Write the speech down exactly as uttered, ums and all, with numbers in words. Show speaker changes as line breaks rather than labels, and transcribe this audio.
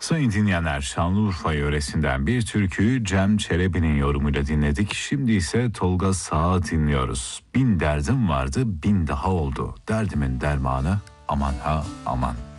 Sayın dinleyenler, Şanlıurfa yöresinden bir türküyü Cem Çelebi'nin yorumuyla dinledik. Şimdi ise Tolga Sağ'ı dinliyoruz. Bin derdim vardı, bin daha oldu. Derdimin dermanı aman ha aman.